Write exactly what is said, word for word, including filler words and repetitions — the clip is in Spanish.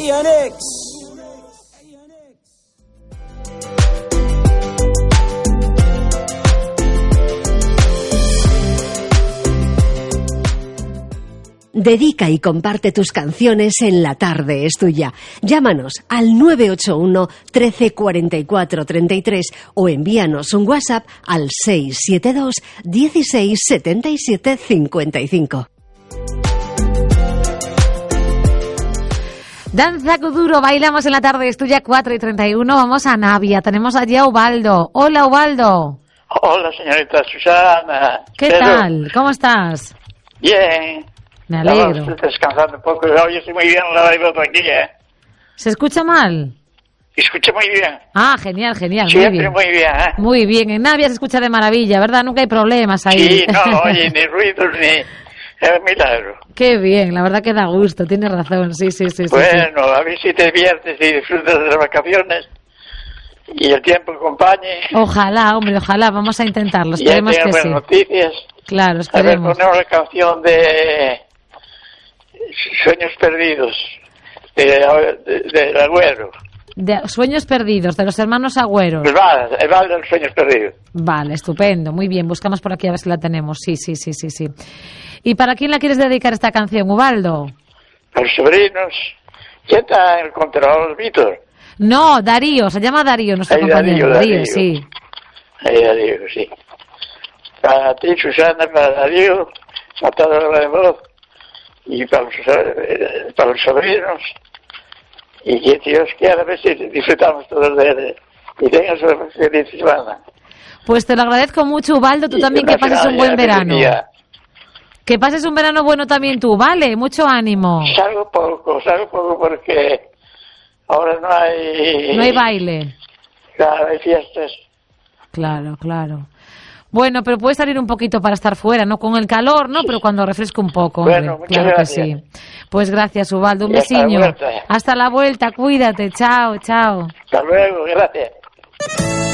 X. Dedica y comparte tus canciones en La Tarde es Tuya. Llámanos al nueve ocho uno, trece, cuarenta y cuatro, treinta y tres o envíanos un WhatsApp al seis siete dos, dieciséis, setenta y siete, cincuenta y cinco. Danza Kuduro, bailamos en La Tarde es Tuya, cuatro y treinta y uno. Vamos a Navia, tenemos allí a Ubaldo. Hola, Ubaldo. Hola, señorita Susana. ¿Qué Pero, tal? ¿Cómo estás? Bien. Me alegro. Estamos descansando un poco. Hoy estoy muy bien la voz aquí, ¿eh? ¿Se escucha mal? Escucha muy bien. Ah, genial, genial. Siempre muy bien. muy bien, ¿eh? Muy bien. En Navia se escucha de maravilla, ¿verdad? Nunca hay problemas ahí. Sí, no, oye, ni ruidos, ni... Es un milagro. Qué bien, la verdad que da gusto, tienes razón. Sí, sí, sí. sí bueno, sí. a ver si te diviertes y disfrutas de las vacaciones y el tiempo acompañe. Ojalá, hombre, ojalá. Vamos a intentarlo. Y ya Esperemos que buenas sí. noticias. Claro, A ver, esperemos. ponemos la canción de Sueños Perdidos, de, de, del Agüero. De Sueños Perdidos, de los hermanos Agüeros. El Val, el Val de los Sueños Perdidos. Vale, estupendo, muy bien. Buscamos por aquí a ver si la tenemos. Sí, sí, sí, sí, sí. ¿Y para quién la quieres dedicar esta canción, Ubaldo? Los sobrinos. ¿Quién está en el control, Víctor? No, Darío, se llama Darío, nuestro Ay, compañero. Darío, Darío, Darío. sí. Ahí, Darío, sí. Para ti, Susana, para Darío, para toda la voz, y para los, eh, para los sobrinos. Y que Dios quiera, a ver si disfrutamos todos de él. Y tengas una feliz semana. Pues te lo agradezco mucho, Ubaldo. Tú Y también una que pases semana un buen ya, feliz verano. día. Que pases un verano bueno también tú, ¿vale? Mucho ánimo. Salgo poco, salgo poco porque ahora no hay... No hay baile. Claro, hay fiestas. Claro, claro. Bueno, pero puedes salir un poquito para estar fuera, no con el calor, ¿no? Pero cuando refresque un poco, hombre. Bueno, muchas claro gracias. que sí. Pues gracias, Ubaldo. Un Y hasta la besiño. vuelta. Hasta la vuelta, cuídate. Chao, chao. Hasta luego, gracias.